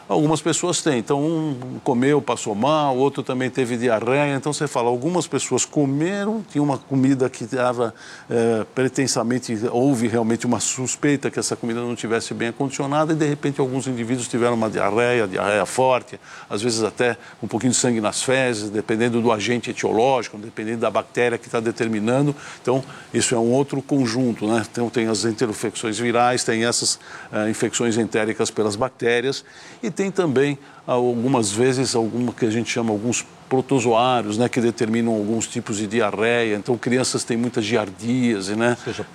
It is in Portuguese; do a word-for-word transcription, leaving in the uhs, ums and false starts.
Algumas pessoas têm. Então, um comeu, passou mal, outro também teve diarreia. Então, você fala, algumas pessoas comeram, tinha uma comida que estava é, pretensamente, houve realmente uma suspeita que essa comida não estivesse bem acondicionada e, de repente, alguns indivíduos tiveram uma diarreia, diarreia forte, às vezes até um pouquinho de sangue nas fezes, dependendo do agente etiológico, dependendo da bactéria que está determinando. Então, isso é um outro conjunto, né? Então, tem as interinfecções virais, tem essas uh, infecções entéricas pelas bactérias e tem também, algumas vezes, alguma que a gente chama alguns protozoários, né, que determinam alguns tipos de diarreia. Então, crianças têm muitas giardíase, né? Ou seja,